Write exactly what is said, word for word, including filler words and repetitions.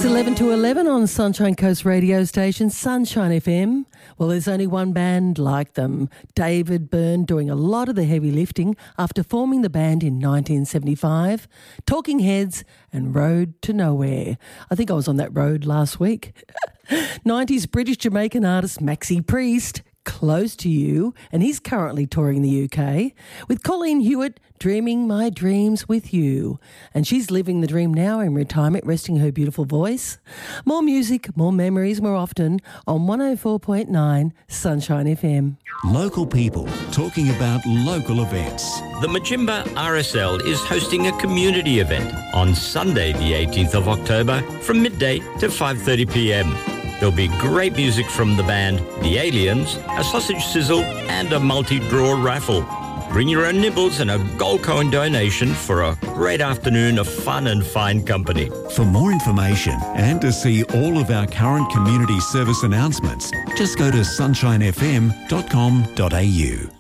eleven to eleven on Sunshine Coast radio station, Sunshine F M. Well, there's only one band like them. David Byrne doing a lot of the heavy lifting after forming the band in nineteen seventy-five. Talking Heads and Road to Nowhere. I think I was on that road last week. nineties British Jamaican artist Maxi Priest, Close to You, and he's currently touring the U K with Colleen Hewitt, Dreaming My Dreams with You. And she's living the dream now in retirement, resting her beautiful voice. More music, more memories, more often on one oh four point nine Sunshine F M. Local people talking about local events. The Majimba R S L is hosting a community event on Sunday the eighteenth of October from midday to five thirty p m. There'll be great music from the band The Aliens, a sausage sizzle and a multi-draw raffle. Bring your own nibbles and a gold coin donation for a great afternoon of fun and fine company. For more information and to see all of our current community service announcements, just go to sunshine f m dot com dot a u.